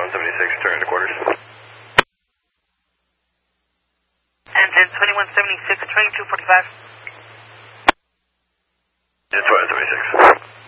2176, turn to quarters. Engine 2176, turning 245. Engine 2176.